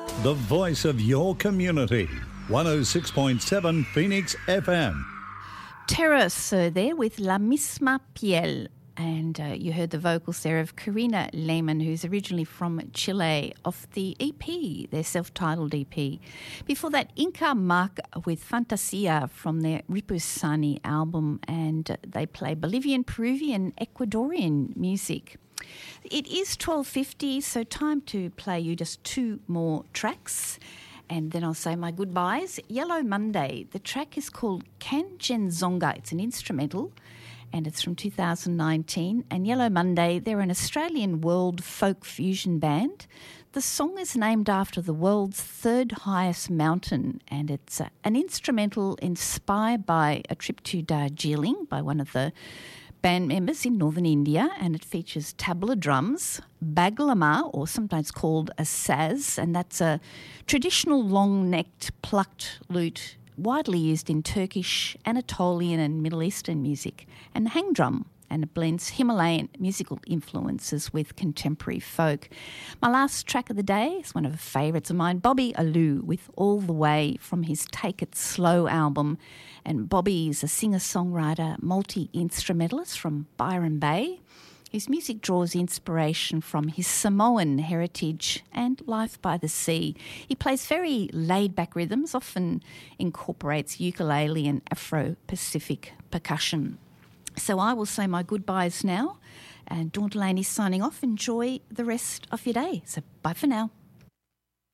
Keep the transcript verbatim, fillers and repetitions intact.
the voice of your community. one oh six point seven Phoenix F M. Terrace uh, there with La Misma Piel. And uh, you heard the vocals there of Karina Lehmann, who's originally from Chile, off the E P, their self-titled E P. Before that, Inca Mark with Fantasia from their Ripusani album, and they play Bolivian, Peruvian, Ecuadorian music. It is twelve fifty, so time to play you just two more tracks, and then I'll say my goodbyes. Yellow Monday, the track is called Kanjenzonga. It's an instrumental, and it's from two thousand nineteen. And Yellow Monday, they're an Australian world folk fusion band. The song is named after the world's third highest mountain, and it's uh, an instrumental inspired by a trip to Darjeeling by one of the band members in northern India, and it features tabla drums, baglama, or sometimes called a saz, and that's a traditional long-necked plucked lute widely used in Turkish, Anatolian and Middle Eastern music, and hang drum, and it blends Himalayan musical influences with contemporary folk. My last track of the day is one of the favourites of mine, Bobby Alou, with All the Way from his Take It Slow album. And Bobby is a singer-songwriter, multi-instrumentalist from Byron Bay. His music draws inspiration from his Samoan heritage and life by the sea. He plays very laid-back rhythms, often incorporates ukulele and Afro-Pacific percussion. So I will say my goodbyes now, and Dawn Delaney signing off. Enjoy the rest of your day. So bye for now.